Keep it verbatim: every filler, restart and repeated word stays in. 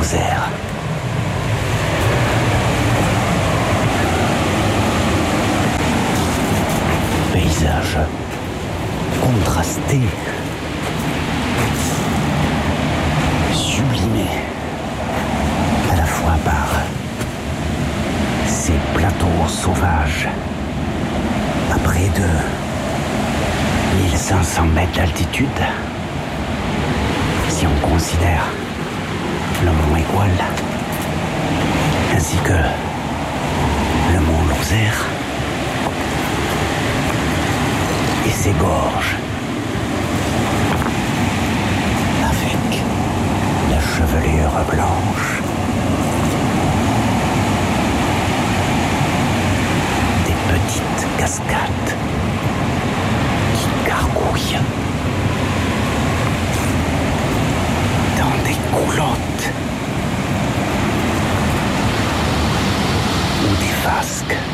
Lozère. Paysage contrasté, sublimé à la fois par ces plateaux sauvages à près de mille cinq cents mètres d'altitude, si on considère le mont Égual ainsi que le mont Lozère et ses gorges, avec la chevelure blanche des petites cascades qui gargouillent dans des coulottes ou des vasques.